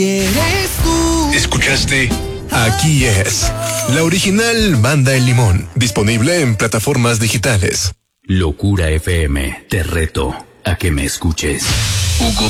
Eres tú. ¿Escuchaste? Aquí es la original Banda El Limón, disponible en plataformas digitales. Locura FM, te reto a que me escuches. Hugo